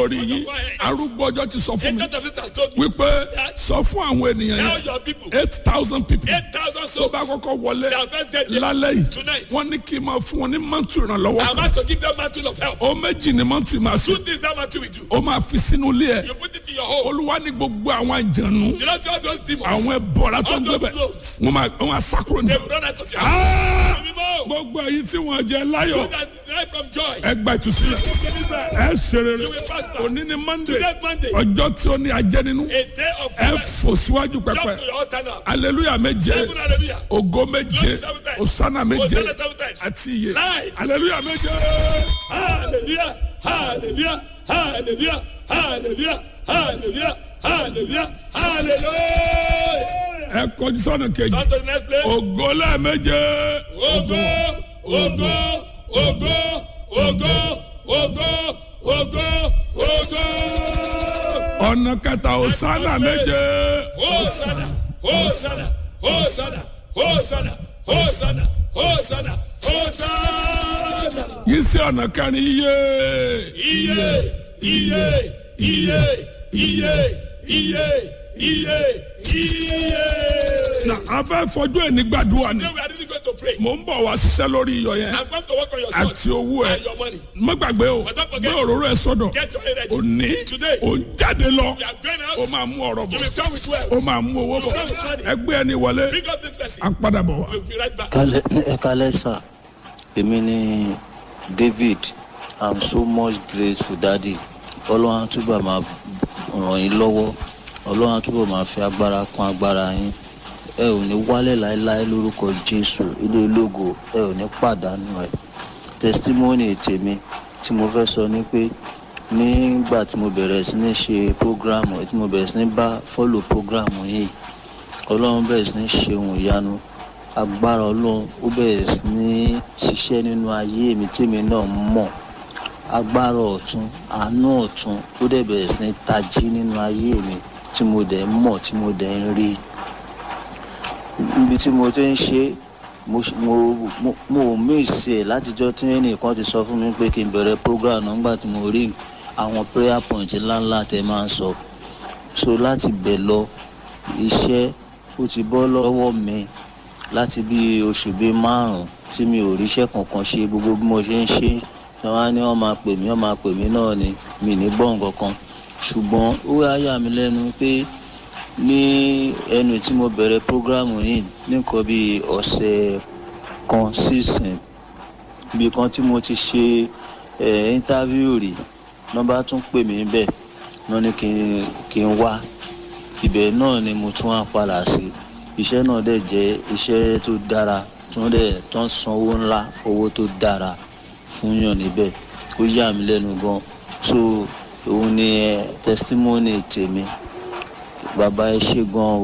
orí yín arúgbó ọjọ́ ti sọ fún mi wípé sọ fún àwọn ènìyàn yẹn 8,000 people tó bá kọ́kọ́ wọlé lálẹ́ yìí wọ́n ní kí n máa fún wọn ní mantu ìrànlọ́wọ́ kan ó méjì ní mantu máa ṣe ó máa fi sínú ilé ẹ̀ olúwa ní gbogbo àwọn àjànú àwọn ẹ̀bọ̀ra tó ń gbé bẹ̀ wọ́n máa sákúrò ní gbogbo èyí tí wọ́n jẹ láyọ̀ ẹ gba ìtúsílẹ̀ ẹ ṣe rere òní ni Monday ọjọ́ tí ó ní ajẹ́ nínú ẹ fò síwájú pẹpẹ hallelujah méje ògo méje osana méje àti iye hallelujah méje hallelujah hallelujah hallelujah hallelujah hallelujah hallelujah hallelujah ẹ kọjú sọ́nà kejì ògo lẹ́ẹ̀méje ògo ògo ògo ògo ògo ògo ògo ọ̀nà kẹta osana méje osana osana osana osana osana osana osana yìí sí ọ̀nà kẹrin iye iye iye iye iye iye iye iye. na abẹ́ fọjú ẹ̀ ní gbàdúrà ni mo ń bọ̀ wá ṣiṣẹ́ lórí iyọ̀ yẹn àti owó ẹ̀ má gbàgbé o gbé òróró ẹ̀ sọ́dọ̀ òní ò ń jáde lọ ó máa mú ọ̀rọ̀ bọ̀ ó máa mú owó bọ̀ ẹgbẹ́ ẹni wọlé á padà bọ̀ wá. ẹ kálẹ́ sà èmi ni David. I'm so much grateful daddy ọlọ́run á túbọ̀ máa ràn yín lọ́wọ́ ọlọ́run á túbọ̀ máa fi agbára kún agbára yín ẹ ò ní wálẹ̀ láéláé lórúkọ Jésù ilé ológo ẹ ò ní pàdánù rẹ̀. testimony tèmi tí mo fẹ́ sọ ni pé nígbà tí mo bẹ̀rẹ̀ sí ní ṣe program tí mo bẹ̀rẹ̀ sí ní bá follow program yìí ọlọ́run bẹ̀rẹ̀ sí ní ṣe ohun ìyanu agbára ọlọ́run ó bẹ̀rẹ̀ sí ní ṣiṣẹ́ nínú ayé mi tèmi náà mọ̀ agbára ọ̀tun àánú ọ̀tun ó dẹ̀ bẹ̀rẹ̀ sí ní tají nínú ayé mi tí mo dẹ̀ ń mọ̀ tí mo dẹ̀ ń rí níbi tí mo ti ń ṣe mo miss ẹ̀ látijọ́ tí ẹnìkan ti sọ fún mi pé kí n bẹ̀rẹ̀ program náà nígbà tí mo rí àwọn prayer point ńláńlá tẹ́ máa ń sọ so láti bẹ̀ lọ iṣẹ́ ó ti bọ́ lọ́wọ́ mi láti bí oṣù bíi 5 tí mi ò ríṣẹ́ kankan ṣe gbogbo bí mo ṣe ń ṣe wọ́n á ní wọ́n máa pè mí náà ni mi ní gbọ́ nǹkan kan ṣùgbọ́n ó wá yà mí lẹ́nu pé ní ẹnu tí mo bẹ̀rẹ̀ prógrámù yìí nìkan bí ọ̀sẹ̀ kan sísìn bí kan tí mo ti ṣe íńtávíù rí nọ́mbà tún pè mí bẹ́ẹ̀ náà ní kí n wá ibẹ̀ náà ni mo tún wá padà sí iṣẹ́ náà dẹ̀ jẹ́ iṣẹ́ tó dára tó ń san owó ńlá owó tó dára fún yàn níbẹ̀ ó yà mí lẹ́nu gan so òun ni testimony tèmi bàbá ẹ ṣé gan